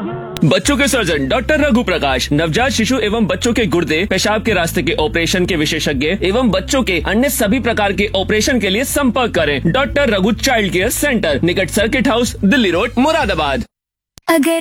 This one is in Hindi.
बच्चों के सर्जन डॉक्टर रघु प्रकाश, नवजात शिशु एवं बच्चों के गुर्दे, पेशाब के रास्ते के ऑपरेशन के विशेषज्ञ एवं बच्चों के अन्य सभी प्रकार के ऑपरेशन के लिए संपर्क करें। Doctor Raghu child care centre, निकट circuit house, Delhi road, Moradabad. अगर